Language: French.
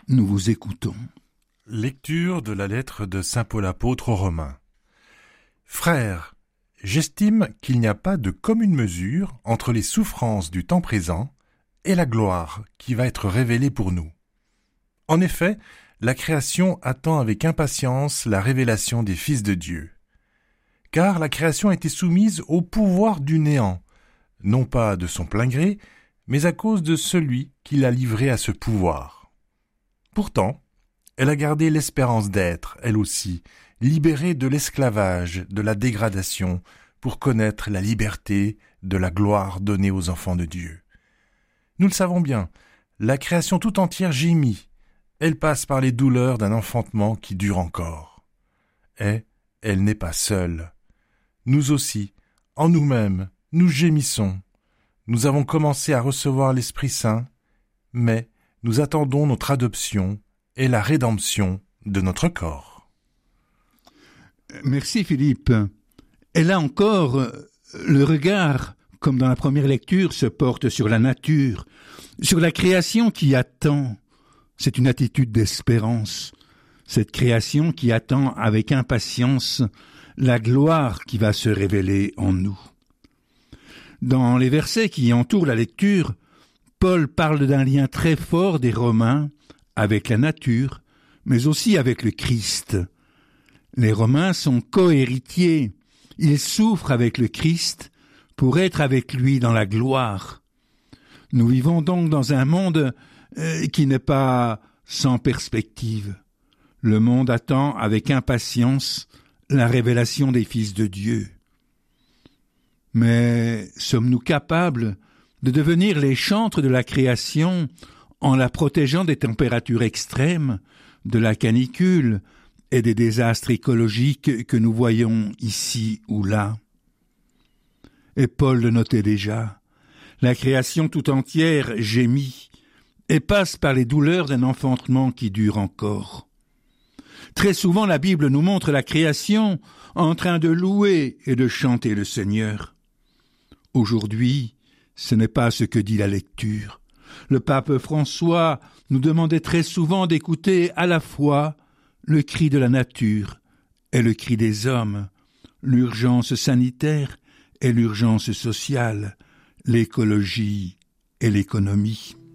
Nous vous écoutons. Lecture de la lettre de saint Paul apôtre aux Romains. Frères, j'estime qu'il n'y a pas de commune mesure entre les souffrances du temps présent et la gloire qui va être révélée pour nous. En effet, la création attend avec impatience la révélation des fils de Dieu. Car la création a été soumise au pouvoir du néant, non pas de son plein gré, mais à cause de celui qui l'a livrée à ce pouvoir. Pourtant, elle a gardé l'espérance d'être, elle aussi, libérée de l'esclavage, de la dégradation, pour connaître la liberté de la gloire donnée aux enfants de Dieu. Nous le savons bien, la création tout entière gémit. Elle passe par les douleurs d'un enfantement qui dure encore. Et elle n'est pas seule. Nous aussi, en nous-mêmes, nous gémissons. Nous avons commencé à recevoir l'Esprit Saint, mais nous attendons notre adoption et la rédemption de notre corps. Merci Philippe. Et là encore, le regard, comme dans la première lecture, se porte sur la nature, sur la création qui attend. C'est une attitude d'espérance, cette création qui attend avec impatience la gloire qui va se révéler en nous. Dans les versets qui entourent la lecture, Paul parle d'un lien très fort des Romains avec la nature, mais aussi avec le Christ. Les Romains sont co-héritiers, ils souffrent avec le Christ pour être avec lui dans la gloire. Nous vivons donc dans un monde qui n'est pas sans perspective. Le monde attend avec impatience la révélation des fils de Dieu. Mais sommes-nous capables de devenir les chantres de la création en la protégeant des températures extrêmes, de la canicule et des désastres écologiques que nous voyons ici ou là? Et Paul le notait déjà, la création tout entière gémit et passe par les douleurs d'un enfantement qui dure encore. Très souvent, la Bible nous montre la création en train de louer et de chanter le Seigneur. Aujourd'hui, ce n'est pas ce que dit la lecture. Le pape François nous demandait très souvent d'écouter à la fois le cri de la nature et le cri des hommes, l'urgence sanitaire et l'urgence sociale, l'écologie et l'économie.